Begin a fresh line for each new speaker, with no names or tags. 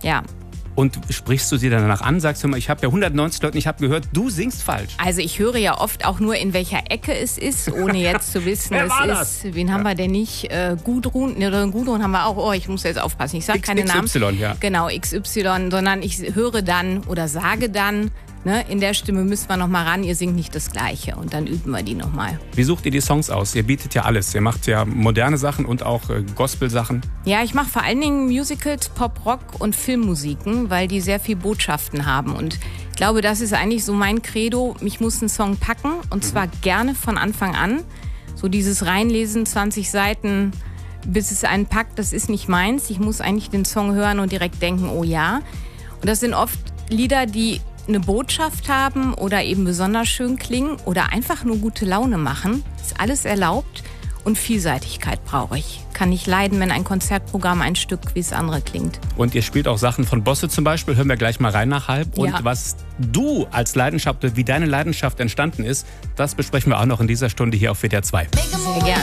Ja.
Und sprichst du sie dann danach an? Sagst du mal, ich habe ja 190 Leute, ich habe gehört, du singst falsch.
Also ich höre ja oft auch nur, in welcher Ecke es ist, ohne jetzt zu wissen,
Wer war
es ist, wen haben wir denn nicht? Gudrun, oder Gudrun haben wir auch, oh, ich muss jetzt aufpassen, ich sage keine Namen.
XY, ja.
Genau, XY, sondern ich höre dann oder sage dann, ne, in der Stimme müssen wir nochmal ran, ihr singt nicht das Gleiche und dann üben wir die nochmal.
Wie sucht ihr die Songs aus? Ihr bietet ja alles. Ihr macht ja moderne Sachen und auch Gospel-Sachen.
Ja, ich mache vor allen Dingen Musicals, Pop, Rock und Filmmusiken, weil die sehr viel Botschaften haben. Und ich glaube, das ist eigentlich so mein Credo. Mich muss ein Song packen und zwar gerne von Anfang an. So dieses Reinlesen, 20 Seiten, bis es einen packt, das ist nicht meins. Ich muss eigentlich den Song hören und direkt denken, oh ja. Und das sind oft Lieder, die eine Botschaft haben oder eben besonders schön klingen oder einfach nur gute Laune machen. Ist alles erlaubt und Vielseitigkeit brauche ich. Kann nicht leiden, wenn ein Konzertprogramm ein Stück wie das andere klingt.
Und ihr spielt auch Sachen von Bosse zum Beispiel, hören wir gleich mal rein nach halb. Und
Ja.
was du als Leidenschaft, wie deine Leidenschaft entstanden ist, das besprechen wir auch noch in dieser Stunde hier auf WDR 2.
Sehr gerne.